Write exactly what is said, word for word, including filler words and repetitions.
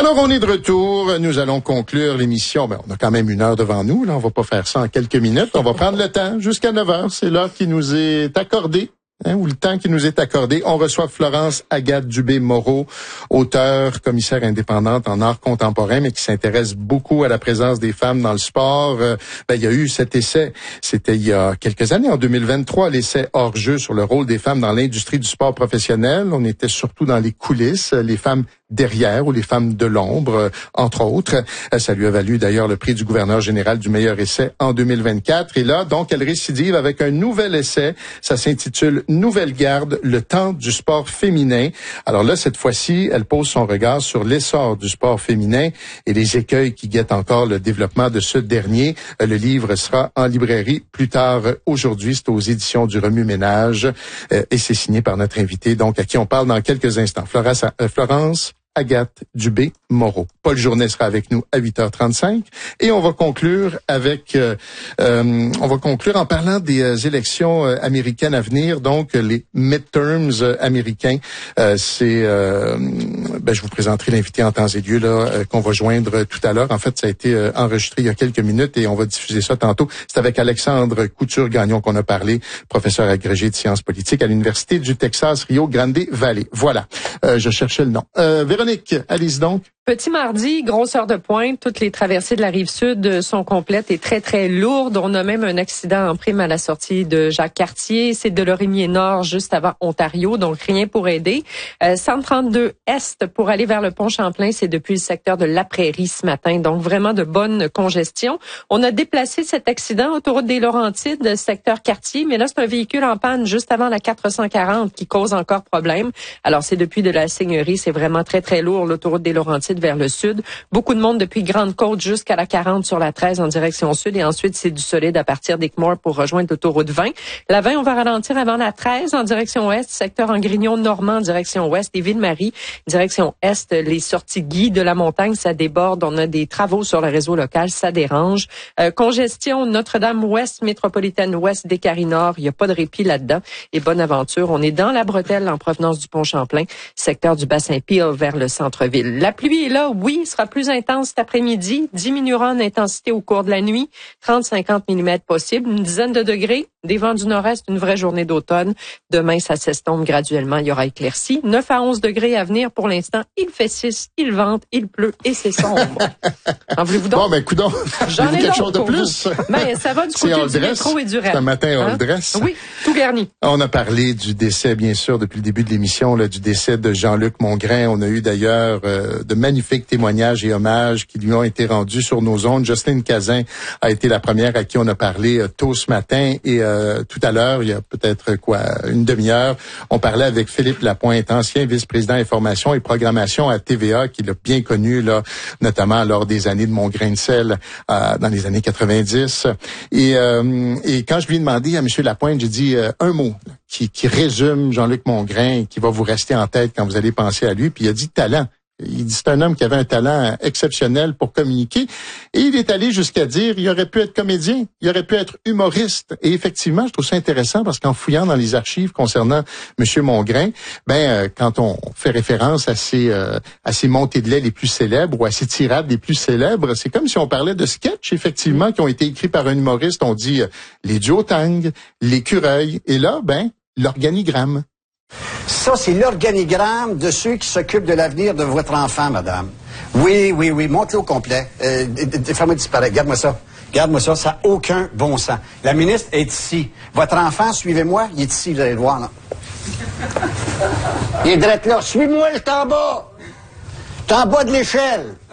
Alors, on est de retour. Nous allons conclure l'émission. Ben, on a quand même une heure devant nous. Là, on va pas faire ça en quelques minutes. On va prendre le temps jusqu'à neuf heures. C'est l'heure qui nous est accordée. Hein, ou le temps qui nous est accordé. On reçoit Florence Agathe Dubé-Moreau, auteure, commissaire indépendante en art contemporain, mais qui s'intéresse beaucoup à la présence des femmes dans le sport. Euh, ben, il y a eu cet essai, c'était il y a quelques années, en deux mille vingt-trois, l'essai hors-jeu sur le rôle des femmes dans l'industrie du sport professionnel. On était surtout dans les coulisses, les femmes derrière ou les femmes de l'ombre, entre autres. Ça lui a valu d'ailleurs le prix du gouverneur général du meilleur essai en deux mille vingt-quatre. Et là, donc, elle récidive avec un nouvel essai. Ça s'intitule « Nouvelle garde, le temps du sport féminin ». Alors là, cette fois-ci, elle pose son regard sur l'essor du sport féminin et les écueils qui guettent encore le développement de ce dernier. Le livre sera en librairie plus tard aujourd'hui. C'est aux éditions du Remue-Ménage et c'est signé par notre invité, donc à qui on parle dans quelques instants. Florence, euh, Florence Agathe Dubé-Moreau. Paul Journet sera avec nous à huit heures trente-cinq et on va conclure avec, euh, euh, on va conclure en parlant des euh, élections euh, américaines à venir, donc les midterms euh, américains. Euh, c'est, euh, ben, je vous présenterai l'invité en temps et lieu là euh, qu'on va joindre tout à l'heure. En fait, ça a été euh, enregistré il y a quelques minutes et on va diffuser ça tantôt. C'est avec Alexandre Couture-Gagnon qu'on a parlé, professeur agrégé de sciences politiques à l'Université du Texas Rio Grande Valley. Voilà, euh, je cherchais le nom. Euh, Véronique, allez-y donc. Petit mardi, grosse heure de pointe. Toutes les traversées de la Rive-Sud sont complètes et très, très lourdes. On a même un accident en prime à la sortie de Jacques-Cartier. C'est de Lorimier-Nord, juste avant Ontario, donc rien pour aider. Euh, cent trente-deux Est pour aller vers le pont Champlain, c'est depuis le secteur de La Prairie ce matin. Donc, vraiment de bonne congestion. On a déplacé cet accident, autoroute des Laurentides, secteur Cartier, mais là, c'est un véhicule en panne juste avant la quatre cent quarante qui cause encore problème. Alors, c'est depuis de la Seigneurie, c'est vraiment très, très lourd, l'autoroute des Laurentides vers le sud. Beaucoup de monde depuis Grande-Côte jusqu'à la quarante sur la treize en direction sud et ensuite c'est du solide à partir d'Équimalt pour rejoindre l'autoroute vingt. La vingt, on va ralentir avant la treize en direction ouest, secteur Angrignon-Normand en direction ouest et Ville-Marie, direction est, les sorties Guy de la montagne, ça déborde. On a des travaux sur le réseau local, ça dérange. Euh, congestion Notre-Dame-Ouest, métropolitaine-ouest, Descaries-Nord, il n'y a pas de répit là-dedans. Et bonne aventure, on est dans la bretelle en provenance du pont Champlain, secteur du bassin Peel vers le centre-ville. La pluie est là, oui, sera plus intense cet après-midi, diminuera en intensité au cours de la nuit, trente à cinquante millimètres possible, une dizaine de degrés, des vents du nord-est, une vraie journée d'automne. Demain, ça s'estompe graduellement, il y aura éclairci. neuf à onze degrés à venir pour l'instant, il fait six, il vente, il pleut et c'est sombre. En voulez-vous donc? Bon, ben, coudonc, j'en ai quelque chose de plus. Ben, ça va du côté du métro et du rail. C'est un matin all dress. Oui, tout garni. On a parlé du décès, bien sûr, depuis le début de l'émission, là, du décès de Jean-Luc Mongrain. On a eu d'ailleurs euh, de magnifiques témoignages et hommages qui lui ont été rendus sur nos ondes. Jocelyne Cazin a été la première à qui on a parlé euh, tôt ce matin et euh, tout à l'heure, il y a peut-être quoi, une demi-heure, on parlait avec Philippe Lapointe, ancien vice-président information et programmation à T V A, qui l'a bien connu là, notamment lors des années de Mon grain de sel euh, dans les années quatre-vingt-dix. Et, euh, et quand je lui ai demandé à M. Lapointe, j'ai dit euh, un mot là, qui, qui résume Jean-Luc Mongrain et qui va vous rester en tête quand vous allez penser à lui. Puis il a dit talent. Il dit c'est un homme qui avait un talent exceptionnel pour communiquer et il est allé jusqu'à dire il aurait pu être comédien, il aurait pu être humoriste. Et effectivement, je trouve ça intéressant parce qu'en fouillant dans les archives concernant Monsieur Mongrain, ben euh, quand on fait référence à ses euh, à ses montées de lait les plus célèbres ou à ses tirades les plus célèbres, c'est comme si on parlait de sketchs effectivement qui ont été écrits par un humoriste. On dit euh, les Duotang, l'écureuil et là ben l'organigramme. Ça, c'est l'organigramme de ceux qui s'occupent de l'avenir de votre enfant, madame. Oui, oui, oui, montre-le au complet. Euh, Fais-moi disparaître. Garde-moi ça. Garde-moi ça. Ça n'a aucun bon sens. La ministre est ici. Votre enfant, suivez-moi. Il est ici, vous allez le voir, là. Il est direct là. Suis-moi, il est en bas. Il est en bas de l'échelle.